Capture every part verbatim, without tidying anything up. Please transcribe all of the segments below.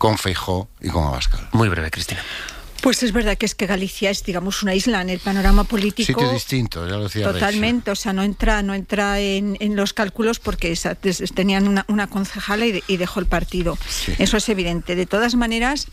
con Feijóo y con Abascal. Muy breve, Cristina. Pues es verdad que es que Galicia es, digamos, una isla en el panorama político. Sitio distinto, ya lo decía Totalmente, Reyes. o sea, no entra no entra en, en los cálculos porque esa, tenían una, una concejala y, de, y dejó el partido. Sí. Eso es evidente. De todas maneras,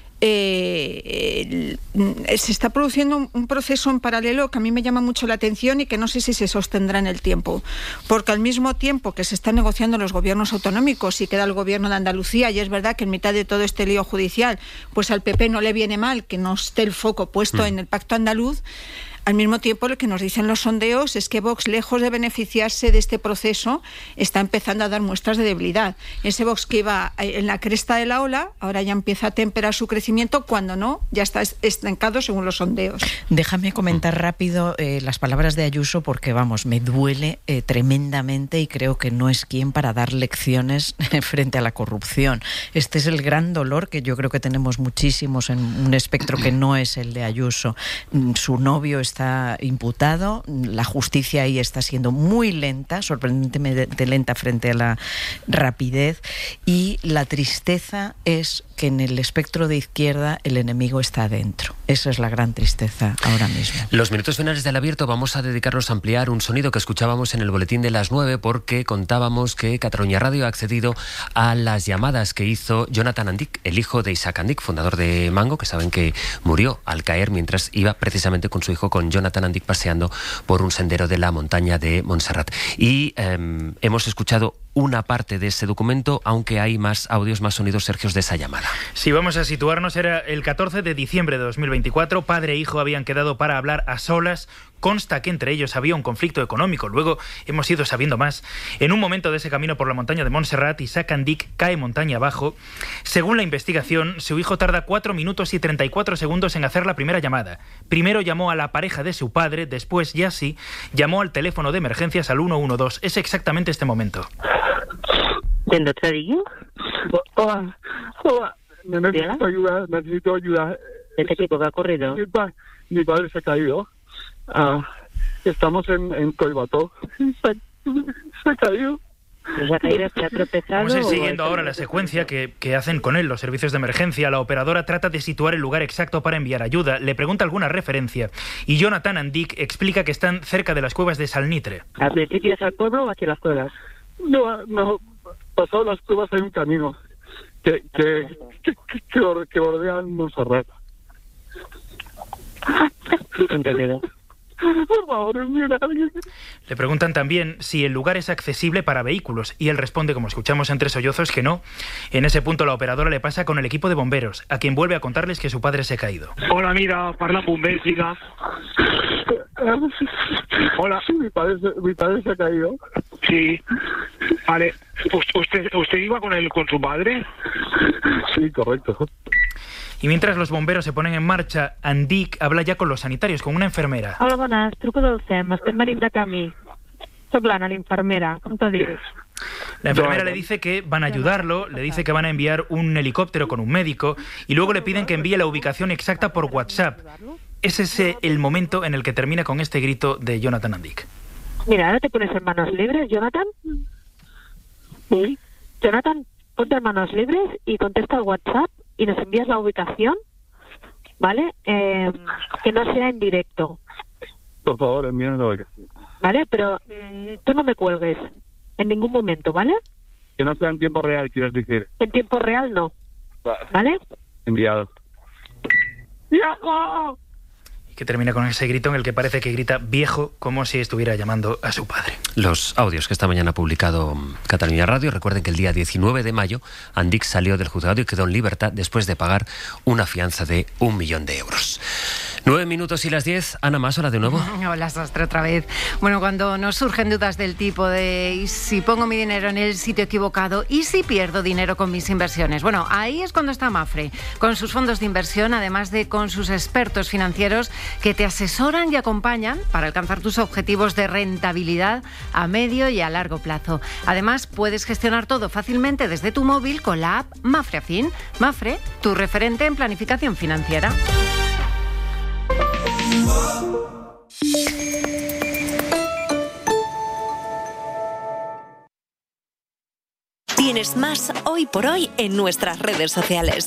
eh, el, se está produciendo un, un proceso en paralelo que a mí me llama mucho la atención y que no sé si se sostendrá en el tiempo, porque al mismo tiempo que se están negociando los gobiernos autonómicos y queda el gobierno de Andalucía, y es verdad que en mitad de todo este lío judicial, pues al P P no le viene mal que no esté el foco puesto mm. en el pacto andaluz. Al mismo tiempo, lo que nos dicen los sondeos es que Vox, lejos de beneficiarse de este proceso, está empezando a dar muestras de debilidad. Ese Vox que iba en la cresta de la ola, ahora ya empieza a temperar su crecimiento, cuando no, ya está estancado según los sondeos. Déjame comentar rápido eh, las palabras de Ayuso, porque, vamos, me duele eh, tremendamente y creo que no es quien para dar lecciones frente a la corrupción. Este es el gran dolor que yo creo que tenemos muchísimos en un espectro que no es el de Ayuso. Su novio está está imputado, la justicia ahí está siendo muy lenta, sorprendentemente lenta frente a la rapidez, y la tristeza es que en el espectro de izquierda el enemigo está adentro. Esa es la gran tristeza ahora mismo. Los minutos finales del Abierto vamos a dedicarlos a ampliar un sonido que escuchábamos en el boletín de las nueve, porque contábamos que Catalunya Radio ha accedido a las llamadas que hizo Jonathan Andic, el hijo de Isaac Andic, fundador de Mango, que saben que murió al caer mientras iba precisamente con su hijo, con Jonathan Andic, paseando por un sendero de la montaña de Montserrat. Y eh, hemos escuchado una parte de ese documento, aunque hay más audios, más sonidos, Sergio, de esa llamada. Si vamos a situarnos, era el catorce de diciembre de dos mil veinticuatro, padre e hijo habían quedado para hablar a solas. Consta que entre ellos había un conflicto económico, luego hemos ido sabiendo más. En un momento de ese camino por la montaña de Montserrat, Isaac Andic cae montaña abajo. Según la investigación, su hijo tarda cuatro minutos y treinta y cuatro segundos en hacer la primera llamada. Primero llamó a la pareja de su padre, después, ya sí, llamó al teléfono de emergencias al uno uno dos. Es exactamente este momento. ¿Dónde te digo? Hola, hola, necesito ayuda, necesito ayuda. ¿De qué tipo que ha ocurrido? Mi, pa- mi padre se ha caído. Uh, estamos en, en Collbató. Se, se ha caído. ¿Se ha caído? ¿Se ha tropezado? Vamos a ir siguiendo ahora la secuencia que, que hacen con él los servicios de emergencia. La operadora trata de situar el lugar exacto para enviar ayuda, le pregunta alguna referencia y Jonathan Andic explica que están cerca de las cuevas de Salnitre. ¿Al principio es al pueblo o aquí las cuevas? No, no, pasado las cuevas hay un camino que, que, que, que, que bordean Montserrat. Entendido. Por favor, mira. Le preguntan también si el lugar es accesible para vehículos y él responde, como escuchamos entre sollozos, que no. En ese punto la operadora le pasa con el equipo de bomberos, a quien vuelve a contarles que su padre se ha caído. Hola, mira, parla bombers, diga. Hola, mi padre, mi padre se ha caído. Sí. Vale. ¿Usted, usted iba con él, con su padre? Sí, correcto. Y mientras los bomberos se ponen en marcha, Andic habla ya con los sanitarios, con una enfermera. Hola, bones, truco del S E M, estem venint de camí. Soc l'Anna, l'infermera, com te dius? La enfermera le dice que van a ayudarlo, le dice que van a enviar un helicóptero con un médico y luego le piden que envíe la ubicación exacta por WhatsApp. Es ese el momento en el que termina con este grito de Jonathan Andic. Mira, ¿ahora te pones en manos libres, Jonathan? Sí. Jonathan, ponte en manos libres y contesta al WhatsApp y nos envías la ubicación, ¿vale? Eh, que no sea en directo. Por favor, envíanos la ubicación. ¿Vale? Pero mmm, tú no me cuelgues en ningún momento, ¿vale? Que no sea en tiempo real, quieres decir. En tiempo real no. Vale. ¿Vale? Enviado. ¡Viejo! Que termina con ese grito en el que parece que grita viejo, como si estuviera llamando a su padre. Los audios que esta mañana ha publicado Catalunya Radio. Recuerden que el día diecinueve de mayo Andic salió del juzgado y quedó en libertad después de pagar una fianza de un millón de euros. Nueve minutos y las diez. Ana Mas, hola de nuevo. Hola, Sastre, otra vez. Bueno, cuando nos surgen dudas del tipo de ¿y si pongo mi dinero en el sitio equivocado? ¿Y si pierdo dinero con mis inversiones? Bueno, ahí es cuando está Mapfre, con sus fondos de inversión, además de con sus expertos financieros que te asesoran y acompañan para alcanzar tus objetivos de rentabilidad a medio y a largo plazo. Además, puedes gestionar todo fácilmente desde tu móvil con la app Mapfre Afin. Mapfre, tu referente en planificación financiera. Tienes más Hoy por Hoy en nuestras redes sociales.